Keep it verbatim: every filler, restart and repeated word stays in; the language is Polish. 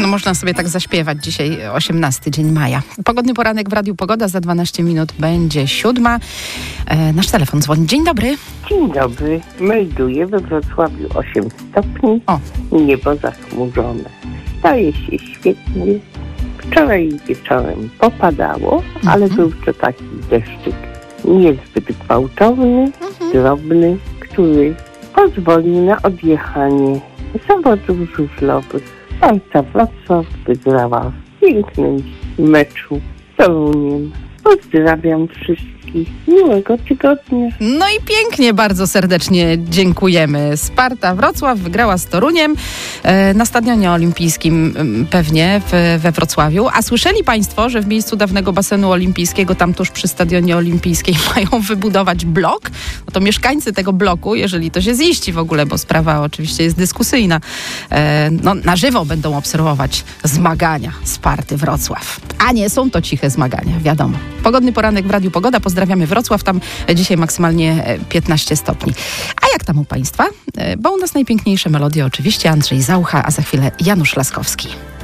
No można sobie tak zaśpiewać. Dzisiaj osiemnasty dzień maja. Pogodny poranek w Radiu Pogoda. Za dwanaście minut będzie siódma. E, nasz telefon dzwoni. Dzień dobry. Dzień dobry. Melduję we Wrocławiu osiem stopni. O. Niebo zachmurzone. Staje się świetnie. Wczoraj wieczorem popadało, mhm. ale był to taki deszczyk niezbyt gwałtowny, mhm. drobny, który pozwoli na odjechanie zawodów żużlowych. Sparta Wrocław wygrała w pięknym meczu z Toruniem. Pozdrawiam wszystkich. Miłego tygodnia. No i pięknie, bardzo serdecznie dziękujemy. Sparta Wrocław wygrała z Toruniem e, na Stadionie Olimpijskim pewnie w, we Wrocławiu. A słyszeli Państwo, że w miejscu dawnego basenu olimpijskiego, tam tuż przy Stadionie Olimpijskim mają wybudować blok? No to mieszkańcy tego bloku, jeżeli to się ziści w ogóle, bo sprawa oczywiście jest dyskusyjna, e, no, na żywo będą obserwować zmagania Sparty Wrocław. A nie są to ciche zmagania, wiadomo. Pogodny poranek w Radiu Pogoda. Pozdrawiamy Wrocław. Tam dzisiaj maksymalnie piętnaście stopni. A jak tam u Państwa? Bo u nas najpiękniejsze melodie oczywiście Andrzej Zaucha, a za chwilę Janusz Laskowski.